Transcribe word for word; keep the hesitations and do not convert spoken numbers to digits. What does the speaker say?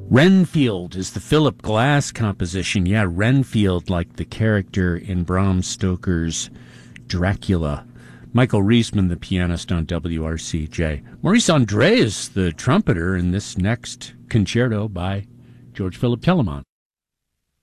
Renfield is the Philip Glass composition. Yeah, Renfield, like the character in Bram Stoker's Dracula. Michael Reisman, the pianist on W R C J. Maurice Andre is the trumpeter in this next concerto by George Philip Telemann.